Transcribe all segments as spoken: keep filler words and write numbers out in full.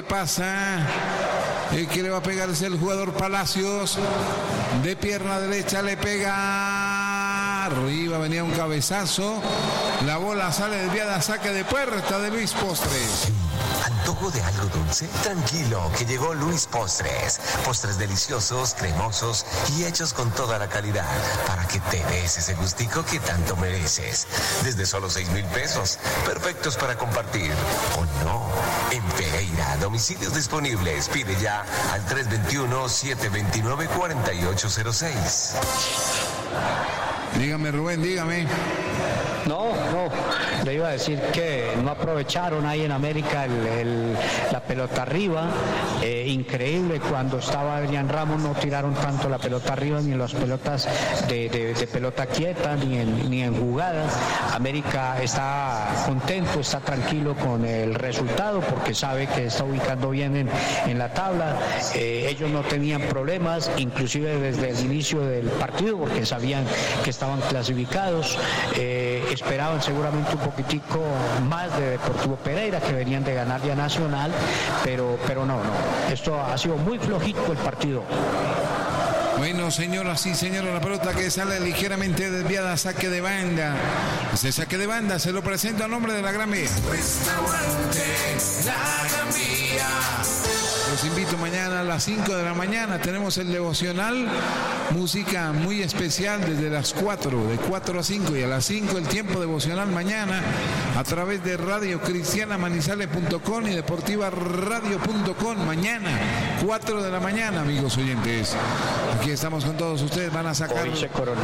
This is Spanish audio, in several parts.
pasa? El que le va a pegar es el jugador Palacios. De pierna derecha le pega. Arriba venía un cabezazo. La bola sale desviada, saque de puerta de Luis Postres. ¿Antojo de algo dulce? Tranquilo, que llegó Luis Postres. Postres deliciosos, cremosos y hechos con toda la calidad para que te des ese gustico que tanto mereces. Desde solo seis mil pesos. Perfectos para compartir. ¿O no? En Pereira, domicilios disponibles. Pide ya al tres dos uno, siete dos nueve, cuatro ocho cero seis. Dígame, Rubén, dígame. No, no, le iba a decir que no aprovecharon ahí en América el, el, la pelota arriba. Eh, increíble, cuando estaba Adrián Ramos no tiraron tanto la pelota arriba, ni en las pelotas de, de, de pelota quieta, ni en, ni en jugadas. América está contento, está tranquilo con el resultado porque sabe que está ubicando bien en, en la tabla. Eh, ellos no tenían problemas, inclusive desde el inicio del partido, porque sabían que estaban clasificados. Eh, esperaban seguramente un poquitico más de Deportivo Pereira, que venían de ganar ya Nacional, pero, pero no, no, esto ha sido muy flojito el partido. Bueno, señoras y señores, la pelota que sale ligeramente desviada, saque de banda. Ese saque de banda se lo presento a nombre de la Gran Vía. Restaurante La Gran Vía. Los invito mañana a las cinco de la mañana. Tenemos el devocional, música muy especial desde las cuatro, de cuatro a cinco, y a las cinco el tiempo devocional mañana a través de radio cristiana manizales punto com y deportiva radio punto com. Mañana, cuatro de la mañana, amigos oyentes. Aquí estamos con todos ustedes, van a sacar... Hoy se coronó.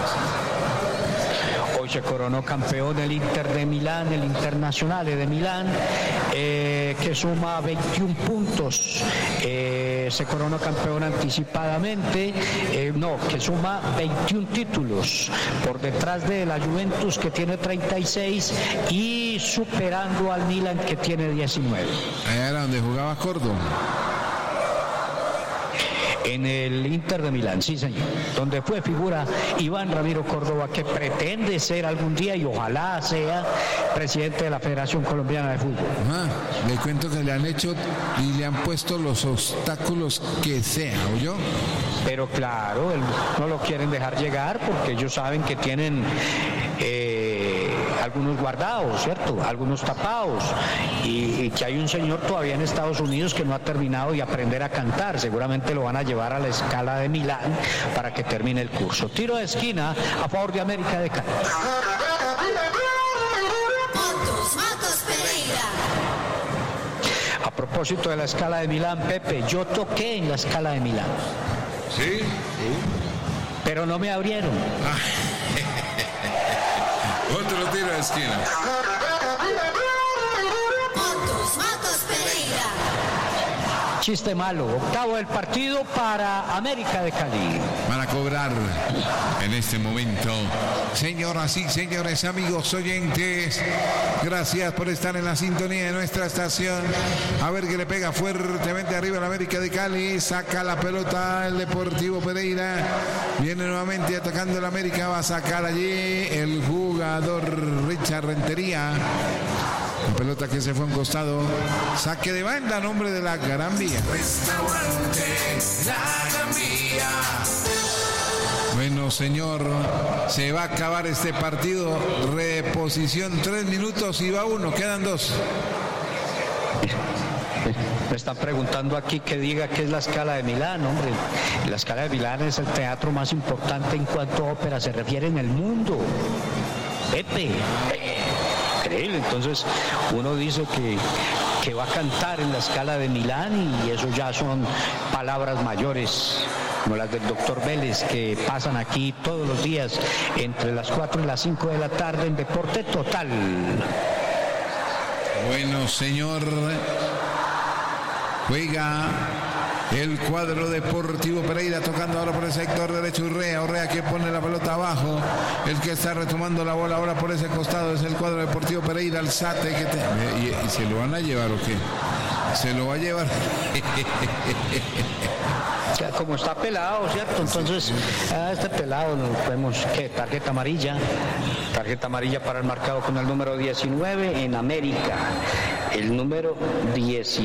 Hoy se coronó campeón el Inter de Milán, el Internazionale de Milán, eh, que suma veintiún puntos. Eh, se coronó campeón anticipadamente, eh, no, que suma veintiún títulos, por detrás de la Juventus, que tiene treinta y seis, y superando al Milan, que tiene diecinueve. Allá era donde jugaba Córdoba. En el Inter de Milán, sí señor, donde fue figura Iván Ramiro Córdoba, que pretende ser algún día, y ojalá sea, presidente de la Federación Colombiana de Fútbol. Ah, le cuento que le han hecho y le han puesto los obstáculos que sea, ¿oyó? Pero claro, él, no lo quieren dejar llegar porque ellos saben que tienen eh, algunos guardados, ¿cierto? Algunos tapados, y, y que hay un señor todavía en Estados Unidos que no ha terminado de aprender a cantar. Seguramente lo van a llevar a la Scala de Milán para que termine el curso. Tiro de esquina a favor de América de Cali. A propósito de la Scala de Milán, Pepe, yo toqué en la Scala de Milán. ¿Sí? Sí. Pero no me abrieron. Ah. Otro tiro de esquina. Chiste malo, octavo del partido para América de Cali. Van a cobrar en este momento. Señoras y señores, amigos oyentes, gracias por estar en la sintonía de nuestra estación. A ver que le pega fuertemente arriba el América de Cali. Saca la pelota el Deportivo Pereira. Viene nuevamente atacando el América. Va a sacar allí el jugador Richard Rentería. La pelota que se fue a un costado. Saque de banda a nombre de la Gran Vía. Restaurante La Gran Vía. Bueno, señor, se va a acabar este partido. Reposición, tres minutos y va uno, quedan dos. Me están preguntando aquí que diga qué es la Scala de Milán, hombre. La Scala de Milán es el teatro más importante en cuanto a ópera se refiere en el mundo. Pepe. Increíble. Entonces uno dice que, que va a cantar en la Scala de Milán, y eso ya son palabras mayores, como las del doctor Vélez, que pasan aquí todos los días entre las cuatro y las cinco de la tarde en Deporte Total. Bueno, señor, juega el cuadro Deportivo Pereira, tocando ahora por el sector derecho. Urrea, Urrea que pone la pelota abajo. El que está retomando la bola ahora por ese costado es el cuadro Deportivo Pereira. Alzate que te... ¿Y, y se lo van a llevar o qué? Se lo va a llevar. Como está pelado, ¿cierto? Entonces, a este pelado nos vemos, ¿qué? Tarjeta amarilla. Tarjeta amarilla para el marcado con el número diecinueve en América. El número diecinueve.